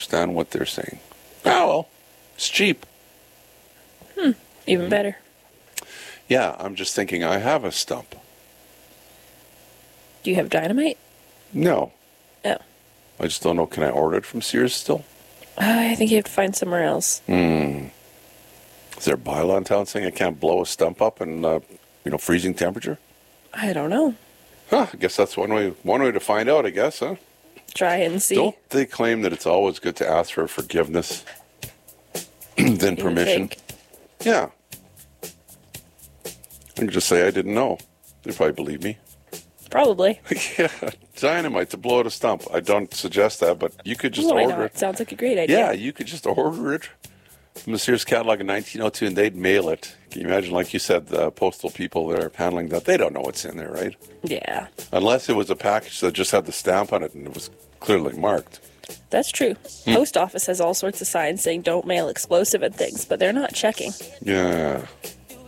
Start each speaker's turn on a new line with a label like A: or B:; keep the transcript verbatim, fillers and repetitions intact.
A: understand what they're saying. Oh, well, it's cheap.
B: Hmm, even mm-hmm. better.
A: Yeah, I'm just thinking I have a stump.
B: Do you have dynamite?
A: No.
B: Oh.
A: I just don't know. Can I order it from Sears still?
B: Uh, I think you have to find somewhere else.
A: Hmm. Is there a bylaw in town saying I can't blow a stump up in, uh, you know, freezing temperature?
B: I don't know.
A: Huh, I guess that's one way one way to find out, I guess, huh?
B: Try and see.
A: Don't they claim that it's always good to ask for forgiveness than permission? Yeah. I can just say I didn't know. They'd probably believe me.
B: Probably.
A: Yeah, dynamite to blow out a stump. I don't suggest that, but you could just
B: Why
A: order
B: not?
A: it.
B: Sounds like a great idea.
A: Yeah, you could just order it from the Sears catalog in nineteen oh two, and they'd mail it. Can you imagine, like you said, the postal people that are handling that, they don't know what's in there, right?
B: Yeah.
A: Unless it was a package that just had the stamp on it and it was clearly marked.
B: That's true. Hmm. Post office has all sorts of signs saying don't mail explosive and things, but they're not checking.
A: Yeah.